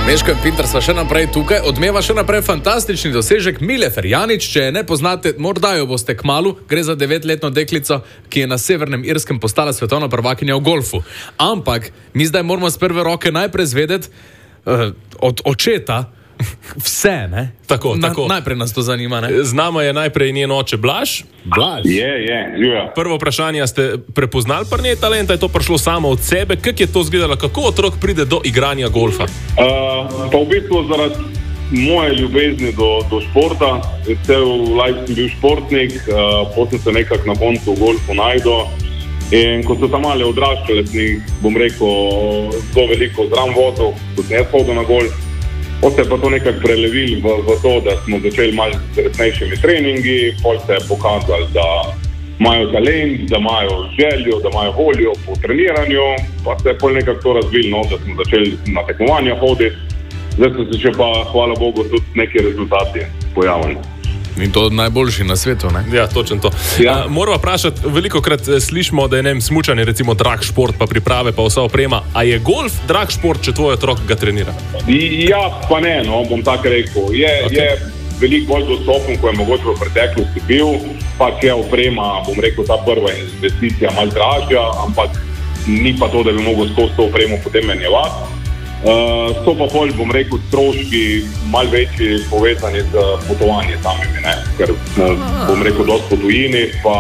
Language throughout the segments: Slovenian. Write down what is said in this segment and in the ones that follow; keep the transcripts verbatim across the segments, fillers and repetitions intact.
Meško in Pintar sva še naprej tukaj, odmeva še naprej fantastični dosežek Mile Ferjanič, če je ne poznate, morda jo boste kmalu, gre za devetletno deklico, ki je na Severnem Irskem postala svetovna prvakinja v golfu. Ampak mi zdaj moramo z prve roke najprej zvedeti uh, od očeta vse, ne? Tako, Na, tako. Najprej nas to zanima, ne? Z nama je najprej njen oče Blaž. Blaž. Je, je, živa. Prvo vprašanje, ste prepoznali pri njej talenta, je to prišlo samo od sebe? Kako je to izgledalo? Kako otrok pride do igranja golfa? Uh, pa v bistvu zaradi moje ljubezni do, do športa, cel life sem bil športnik, uh, potem se nekako na koncu v golfu najdel. In ko so tam male odraščale, sem jih, bom rekel, zelo veliko zram vozil, ko sem jaz hodil na golf. Potem se je pa to nekako prelevil v, v to, da smo začeli malo z resnejšimi treningi, potem se je pokazali, da imajo talent, da imajo željo, da imajo voljo po treniranju, pa se je pol nekako to razvil, no, da smo začeli na tekmovanja hoditi. Zdaj so se še pa, hvala Bogu, tudi neki rezultati pojavili. In to najboljši na svetu, ne? Ja, točno to. Ja. Uh, moramo vprašati, veliko krat slišimo, da je ne vem, smučanje recimo drag šport, pa priprave, pa vsa oprema. A je golf drag šport, če tvoj otrok ga trenira? Ja, pa ne, no, bom tako rekel. Je, Okay. je veliko bolj dostopen, kot je mogoče v preteklosti bil, pač je oprema, bom rekel, ta prva investicija malo dražja, ampak ni pa to, da bi mogel skozi to opremo potem menjevati. Uh, so pa bolj, bom rekel, stroški malo večji povezani z potovanjem samimi, ne? Ker uh, bom rekel, dosti po tujini, pa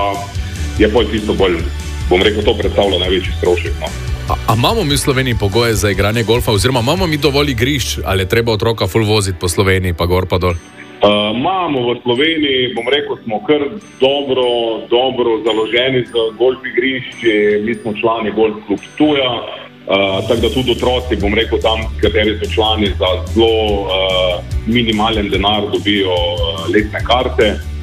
je bolj tisto bolj, bom rekel, to predstavlja največji strošek, no. A, a imamo mi v Sloveniji pogoje za igranje golfa, oziroma imamo mi dovolj igrišč, ali je treba otroka ful voziti po Sloveniji, pa gor pa dol? Uh, imamo v Sloveniji, bom rekel, smo kar dobro, dobro založeni z golf igrišči, mi smo člani Golf klub Ptuja. Uh, tako da tudi otroci, bom rekel, tam, kateri so člani, za zelo uh, minimalen denar dobijo uh, letne karte.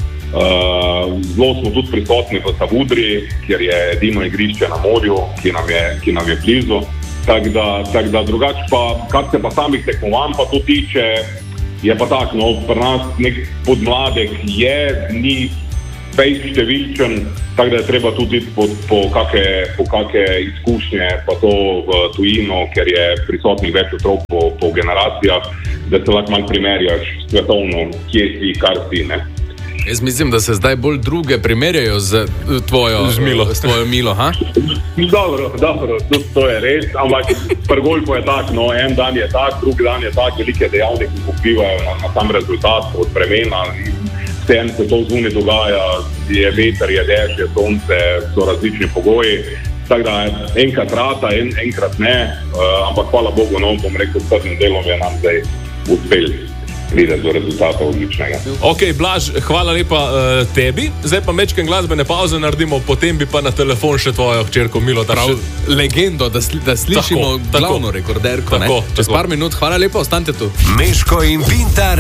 Uh, zelo smo tudi prisotni v Savudri, kjer je edino igrišče na morju, ki nam je, ki nam je blizu. Tako da, tak da drugače pa, kar se pa samih tekmovanj pa to tiče, je pa tako, no, pri nas nek podmladek je, ni pej številčen, tako da je treba tudi po, po, kake, po kake izkušnje, pa to v tujino, ker je prisotnih več otrok po, po generacijah, da se lahko malo primerjaš svetovno, kje si, kar si, ne. Jaz mislim, da se zdaj bolj druge primerjajo z tvojo, Z Milo. s tvojo Milo, ha? Dobro, dobro, to, to je res, ampak pri golfu je tak, no, en dan je tak, drugi dan je tak, velike dejavniki vplivajo na, na sam rezultat od vremena. Vsem se to zunaj dogaja, je veter, je dež, je sonce, so različni pogoji. Tako da enkrat rata, en, enkrat ne, uh, ampak hvala Bogu, no, bom rekel, s trdnim delom je nam zdaj uspel priti do rezultata odličnega. Ok, Blaž, hvala lepa uh, tebi. Zdaj pa mečken glasbene pauze naredimo, potem bi pa na telefon še tvojo hčerko Milo. Prav, legendo, da, sli, da slišimo Tako, glavno tako. rekorderko, ne? Tako, Čez tako. par minut, hvala lepa, ostanite tu. Meško in Pintar.